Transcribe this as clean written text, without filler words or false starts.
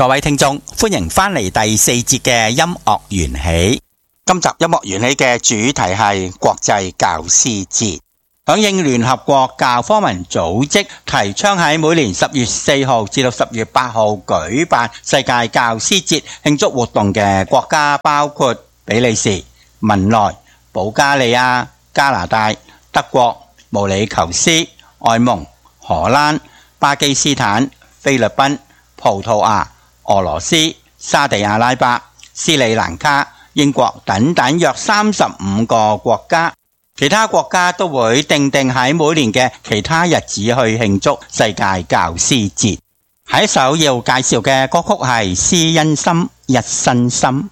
各位聽眾，歡迎返嚟第四節嘅音樂緣起。今集音樂緣起嘅主題係國際教師節，響應聯合國教科文組織提倡喺每年10月4號至到10月8號舉辦世界教師節慶祝活動嘅國家包括比利時、文萊、保加利亞、加拿大、德國、毛里求斯、埃蒙、荷蘭、巴基斯坦、菲律賓、葡萄牙、俄羅斯、沙地阿拉伯、斯里蘭卡、英國等等約35個國家。其他國家都會定喺每年嘅其他日子去慶祝世界教師節。下一首要介紹嘅歌曲係施恩森一身心。